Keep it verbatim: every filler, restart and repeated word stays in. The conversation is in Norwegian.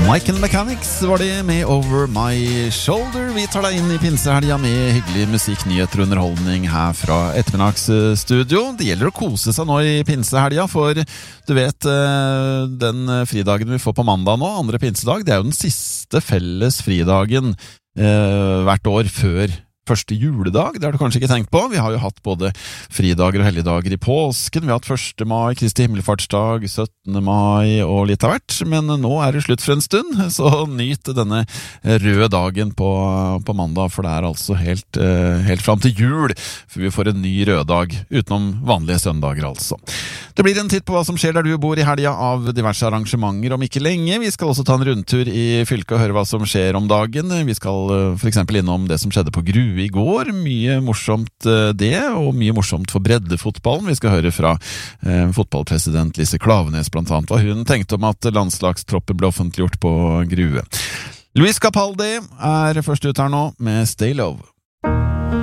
Michael Mechanics var det med Over My Shoulder. Vi tar deg inn i pinsehelga med hyggelig musikk, nyheter og underholdning her fra ettermiddagsstudio. Det gjelder å kose seg nå i pinsehelga, for du vet, den fridagen vi får på mandag nå, andre pinsedag, det er jo den siste felles fridagen eh, hvert år før første juledag. Det har du kanskje ikke tenkt på. Vi har jo hatt både fridager og helligdager i påsken. Vi har hatt første mai, Kristi himmelfartsdag, syttende mai og litt av hvert. Men nå er det slutt for en stund, så nyt denne røde dagen på, på mandag, for det er altså helt, helt fram til jul, for vi får en ny rød dag, utenom vanlige søndager altså. Det blir en titt på hva som skjer der du bor i helga av diverse arrangementer om ikke lenge. Vi skal også ta en rundtur i fylket og høre hva som skjer om dagen. Vi skal for eksempel innom det som skjedde på Grue i går, mye morsomt det, og mye morsomt for breddefotballen. Vi skal høre fra eh, fotballpresident Lise Klaveness blant annet hva hun tenkte om at landslagstroppen ble offentliggjort på Grue. Luis Capaldi er først ut her nå med Stay Love.